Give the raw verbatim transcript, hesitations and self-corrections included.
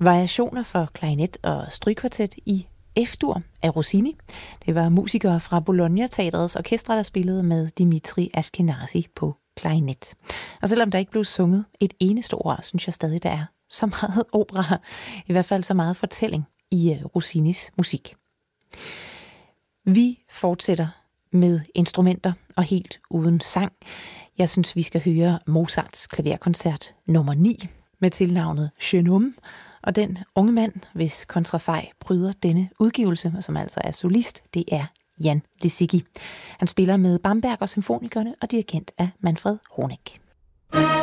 Variationer for klarinet og strygkvartet i F-dur af Rossini. Det var musikere fra Bologna-teatrets orkestre, der spillede med Dimitri Ashkenazy på klarinet. Og selvom der ikke blev sunget et eneste ord, synes jeg stadig, der er så meget opera, i hvert fald så meget fortælling i Rossinis musik. Vi fortsætter med instrumenter og helt uden sang. Jeg synes, vi skal høre Mozarts klaverkoncert nummer ni med tilnavnet Jeune Homme, og den unge mand, hvis kontrafej pryder denne udgivelse, og som altså er solist, det er Jan Lisicki. Han spiller med Bamberg og symfonikerne og dirigent af Manfred Honeck.